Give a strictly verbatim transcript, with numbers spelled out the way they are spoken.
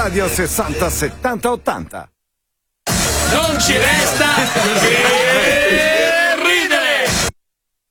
Radio sessanta settanta ottanta. Non ci resta che